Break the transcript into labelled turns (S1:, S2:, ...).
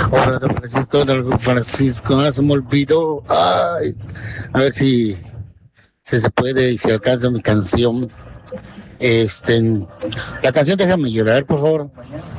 S1: Hola, don Francisco, se me olvidó. Ay, a ver si se puede y si alcanza mi canción. Este, la canción Déjame llorar, por favor.